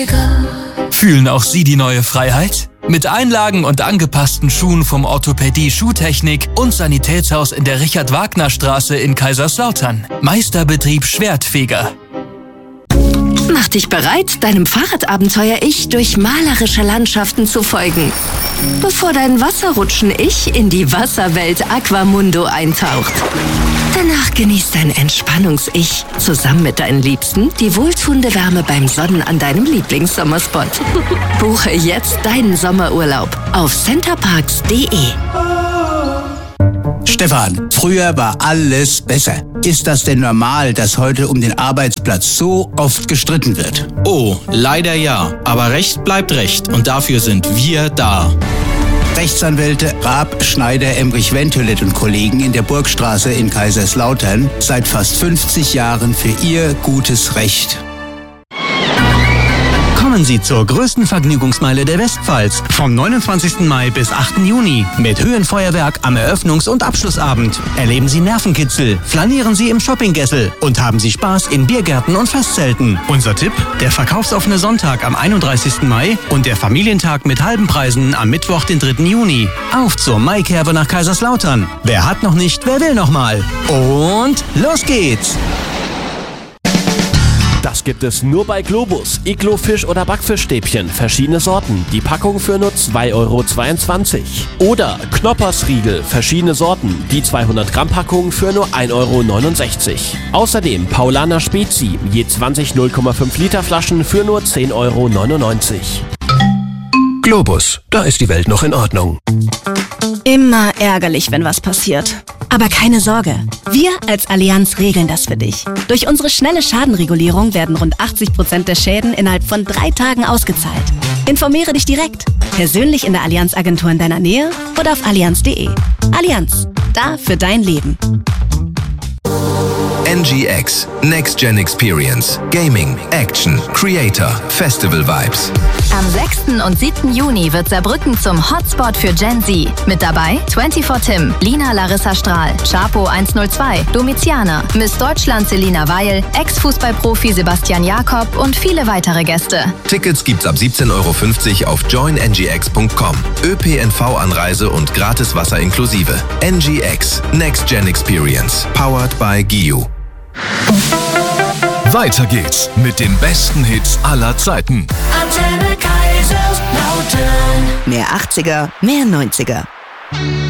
Fühlen auch Sie die neue Freiheit? Mit Einlagen und angepassten Schuhen vom Orthopädie Schuhtechnik und Sanitätshaus in der Richard-Wagner-Straße in Kaiserslautern. Meisterbetrieb Schwertfeger. Mach dich bereit, deinem Fahrradabenteuer-Ich durch malerische Landschaften zu folgen, bevor dein Wasserrutschen-Ich in die Wasserwelt Aquamundo eintaucht. Danach genießt dein Entspannungs-Ich zusammen mit deinen Liebsten die wohltuende Wärme beim Sonnen an deinem Lieblingssommerspot. Buche jetzt deinen Sommerurlaub auf centerparks.de. Stefan, früher war alles besser. Ist das denn normal, dass heute um den Arbeitsplatz so oft gestritten wird? Oh, leider ja. Aber Recht bleibt Recht und dafür sind wir da. Rechtsanwälte Raab, Schneider, Emrich, Ventolet und Kollegen in der Burgstraße in Kaiserslautern seit fast 50 Jahren für ihr gutes Recht. Kommen Sie zur größten Vergnügungsmeile der Westpfalz vom 29. Mai bis 8. Juni mit Höhenfeuerwerk am Eröffnungs- und Abschlussabend. Erleben Sie Nervenkitzel, flanieren Sie im Shoppinggessel und haben Sie Spaß in Biergärten und Festzelten. Unser Tipp: der verkaufsoffene Sonntag am 31. Mai und der Familientag mit halben Preisen am Mittwoch, den 3. Juni. Auf zur Maikerbe nach Kaiserslautern. Wer hat noch nicht, wer will noch mal? Und los geht's! Das gibt es nur bei Globus. Iglo-Fisch- oder Backfischstäbchen, verschiedene Sorten. Die Packung für nur 2,22 €. Oder Knoppersriegel, verschiedene Sorten. Die 200-Gramm-Packung für nur 1,69 €. Außerdem Paulaner Spezi, je 20 0,5 Liter Flaschen für nur 10,99 €. Globus, da ist die Welt noch in Ordnung. Immer ärgerlich, wenn was passiert. Aber keine Sorge, wir als Allianz regeln das für dich. Durch unsere schnelle Schadenregulierung werden rund 80% der Schäden innerhalb von 3 Tagen ausgezahlt. Informiere dich direkt, persönlich in der Allianz-Agentur in deiner Nähe oder auf allianz.de. Allianz, da für dein Leben. NGX, Next Gen Experience, Gaming, Action, Creator, Festival Vibes. Am 6. und 7. Juni wird Saarbrücken zum Hotspot für Gen Z. Mit dabei 24 Tim, Lina Larissa Strahl, Chapo 102, Domiziana, Miss Deutschland Selina Weil, Ex-Fußballprofi Sebastian Jakob und viele weitere Gäste. Tickets gibt's ab 17,50 € auf joinngx.com. ÖPNV-Anreise und gratis Wasser inklusive. NGX, Next Gen Experience, powered by GIU. Weiter geht's mit den besten Hits aller Zeiten. Mehr 80er, mehr 90er.